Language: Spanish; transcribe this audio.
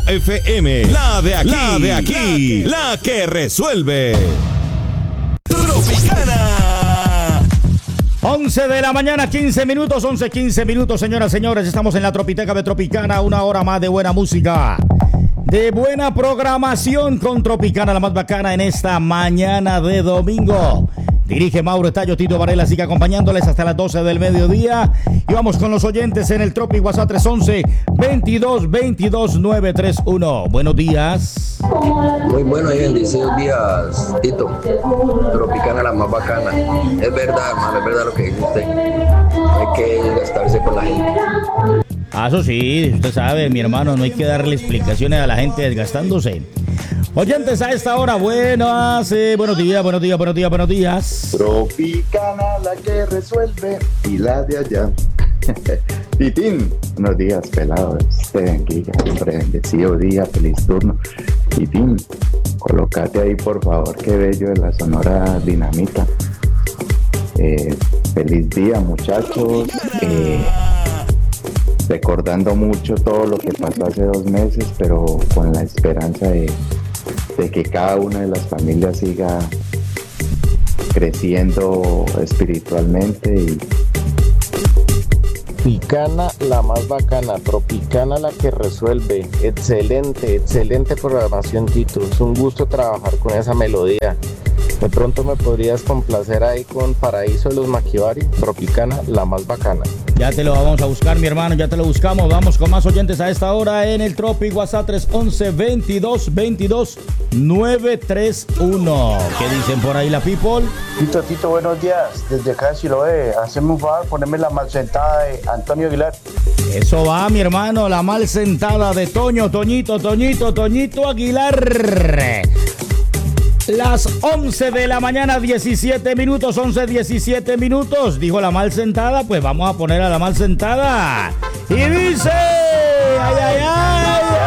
FM, la de aquí, la que resuelve. Tropicana. 11 de la mañana, 15 minutos, 11:15 minutos, señoras y señores. Estamos en la Tropiteca de Tropicana, una hora más de buena música, de buena programación con Tropicana, la más bacana en esta mañana de domingo. Dirige Mauro Estallo, Tito Varela sigue acompañándoles hasta las 12 del mediodía. Y vamos con los oyentes en el Tropi WhatsApp 311-2222-931. Buenos días. Muy buenos y bendecidos días, Tito. Tropicana, la más bacana. Es verdad, hermano, es verdad lo que dice usted. No hay que gastarse con la gente. Eso sí, usted sabe, mi hermano, no hay que darle explicaciones a la gente desgastándose. Oyentes a esta hora, buenos días. Tropicana, la que resuelve y la de allá. Titín, buenos días, pelados. Te bendiga, hombre, bendecido día, feliz turno. Titín, colócate ahí, por favor, qué bello de la Sonora Dinamita. Feliz día, muchachos. Recordando mucho todo lo que pasó hace 2 meses, pero con la esperanza de que cada una de las familias siga creciendo espiritualmente. Y Tropicana, la más bacana, Tropicana, la que resuelve. Excelente programación, Tito. Es un gusto trabajar con esa melodía. De pronto me podrías complacer ahí con Paraíso de los Maquibari. Tropicana, la más bacana. Ya te lo vamos a buscar, mi hermano, ya te lo buscamos. Vamos con más oyentes a esta hora en el Tropi WhatsApp 311-2222-931. ¿Qué dicen por ahí la people? Tito, buenos días. Desde acá de Siloé, haceme un favor, ponerme la mal sentada de Antonio Aguilar. Eso va, mi hermano, la mal sentada de Toñito Aguilar. Las 11 de la mañana, 17 minutos, 11:17 minutos. Dijo la mal sentada, pues vamos a poner a la mal sentada. Y dice, ay.